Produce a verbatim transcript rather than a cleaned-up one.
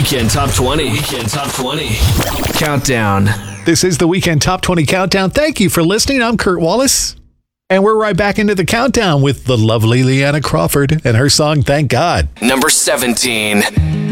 Weekend Top twenty. Weekend Top twenty. Countdown. This is the Weekend Top twenty Countdown. Thank you for listening. I'm Kurt Wallace. And we're right back into the countdown with the lovely Leanna Crawford and her song, Thank God. Number seventeen.